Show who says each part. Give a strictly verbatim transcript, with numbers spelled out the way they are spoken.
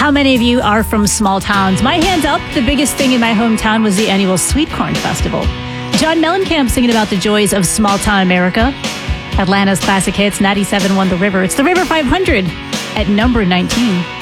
Speaker 1: How many of you are from small towns? My hands up. The biggest thing in my hometown was the annual Sweet Corn Festival. John Mellencamp singing about the joys of small town America. Atlanta's classic hits, ninety-seven point one The River. It's The River five hundred at number nineteen.